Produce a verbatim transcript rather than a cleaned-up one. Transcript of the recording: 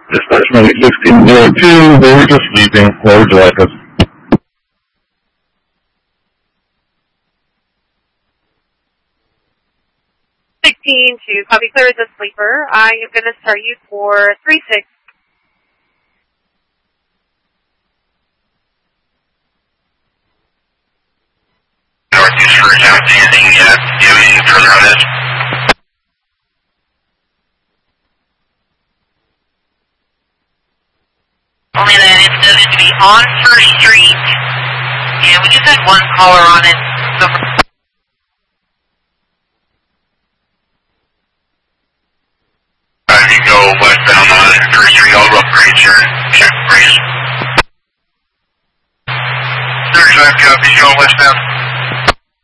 Dispatch Medic sixteen zero two, they were just sleeping. What would you like us? sixteen to copy clear as a sleeper. I am going to start you for three six. Northeast for account, anything yet? Do you have anything further on this? Only that it's noted to be on First Street, and we just had one caller on it. So Uh, you go westbound on First Street, I'll upgrade your check race. thirty-five copy, you going westbound?